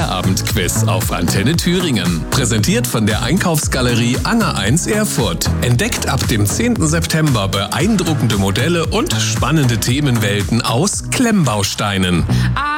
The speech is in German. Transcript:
Feierabendquiz auf Antenne Thüringen. Präsentiert von der Einkaufsgalerie Anger 1 Erfurt. Entdeckt ab dem 10. September beeindruckende Modelle und spannende Themenwelten aus Klemmbausteinen.